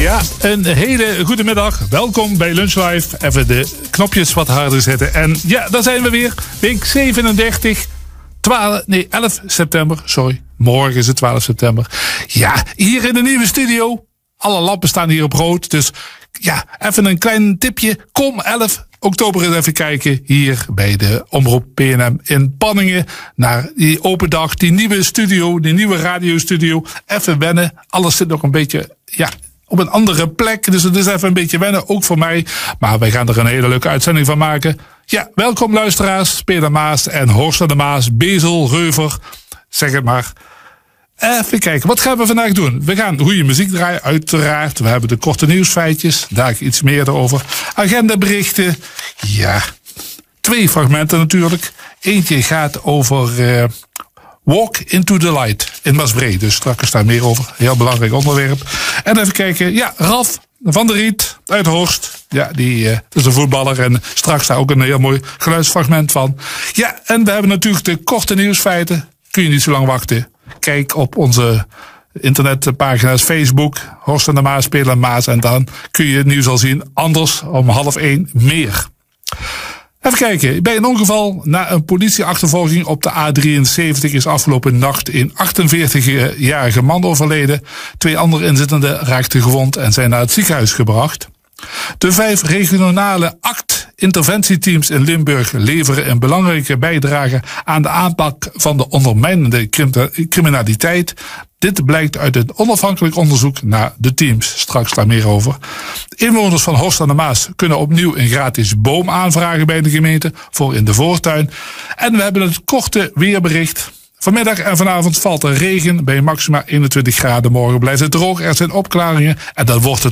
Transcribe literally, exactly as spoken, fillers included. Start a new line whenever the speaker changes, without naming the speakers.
Ja, een hele goede middag. Welkom bij Lunch Live. Even de knopjes wat harder zetten. En ja, daar zijn we weer. Week zevenendertig. twaalf, nee, elf september. Sorry, morgen is het twaalf september. Ja, hier in de nieuwe studio. Alle lampen staan hier op rood. Dus ja, even een klein tipje. Kom elf oktober eens even kijken hier bij de Omroep P N M in Panningen. Naar die open dag, die nieuwe studio, die nieuwe radiostudio. Even wennen. Alles zit nog een beetje, ja, op een andere plek. Dus het is even een beetje wennen, ook voor mij. Maar wij gaan er een hele leuke uitzending van maken. Ja, welkom luisteraars. Peter Maas en Horst van de Maas. Bezel, Reuver, zeg het maar. Even kijken, wat gaan we vandaag doen? We gaan goede muziek draaien, uiteraard. We hebben de korte nieuwsfeitjes, daar iets meer over. Agendaberichten, ja, twee fragmenten natuurlijk. Eentje gaat over uh, Walk into the Light in Maasbree. Dus straks is daar meer over, heel belangrijk onderwerp. En even kijken, ja, Ralf van der Riet uit Horst. Ja, die uh, is een voetballer en straks daar ook een heel mooi geluidsfragment van. Ja, en we hebben natuurlijk de korte nieuwsfeiten. Kun je niet zo lang wachten. Kijk op onze internetpagina's Facebook, Horst en de Maas, Peter Maas. En dan kun je het nieuws al zien. Anders om half één meer. Even kijken. Bij een ongeval na een politieachtervolging op de A drieënzeventig is afgelopen nacht een achtenveertigjarige man overleden. Twee andere inzittenden raakten gewond en zijn naar het ziekenhuis gebracht. De vijf regionale A C T-interventieteams in Limburg leveren een belangrijke bijdrage aan de aanpak van de ondermijnende criminaliteit. Dit blijkt uit een onafhankelijk onderzoek naar de teams. Straks daar meer over. Inwoners van Horst aan de Maas kunnen opnieuw een gratis boom aanvragen bij de gemeente voor in de voortuin. En we hebben het korte weerbericht. Vanmiddag en vanavond valt er regen bij maxima eenentwintig graden. Morgen blijft het droog, er zijn opklaringen en dan wordt het